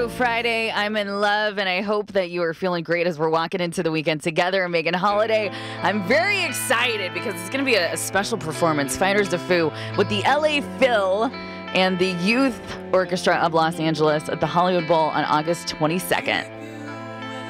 Friday, I'm in love, and I hope that you are feeling great as we're walking into the weekend together and making holiday. I'm very excited because it's going to be a special performance, Fighters of Foo, with the LA Phil and the Youth Orchestra of Los Angeles at the Hollywood Bowl on August 22nd.